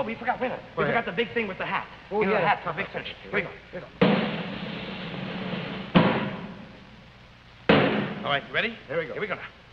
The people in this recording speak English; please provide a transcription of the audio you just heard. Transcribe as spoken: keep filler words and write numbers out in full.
we forgot. Wait a minute. We Go forgot ahead. the big thing with the hat. Oh, you know, yeah. the hat for a big finish. Here we go. Here we go. All right, you ready? All right, you ready? Here we go. Here we go now.